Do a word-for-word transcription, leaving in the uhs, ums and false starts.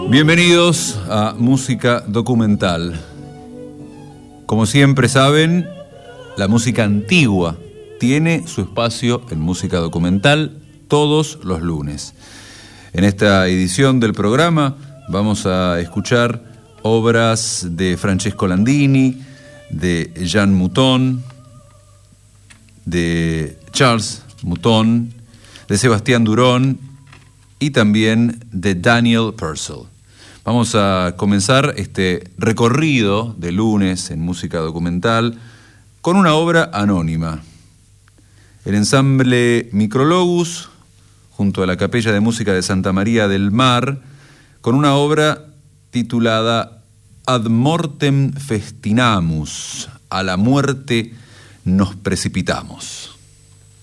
Bienvenidos a Música Documental. Como siempre saben, la música antigua tiene su espacio en Música Documental todos los lunes. En esta edición del programa vamos a escuchar obras de Francesco Landini, de Jean Mouton, de Charles Mouton, de Sebastián Durón y también de Daniel Purcell. Vamos a comenzar este recorrido de lunes en Música Documental con una obra anónima. El ensamble Micrologus, junto a la Capella de Música de Santa María del Mar, con una obra titulada Ad mortem festinamus, a la muerte nos precipitamos.